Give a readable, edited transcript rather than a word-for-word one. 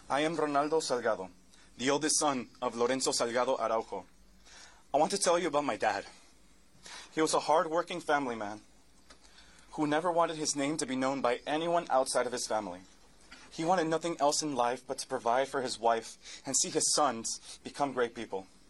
I am Ronaldo Salgado, the oldest son of Lorenzo Salgado Araujo. I want to tell you about my dad. He was a hard-working family man who never wanted his name to be known by anyone outside of his family. He wanted nothing else in life but to provide for his wife and see his sons become great people.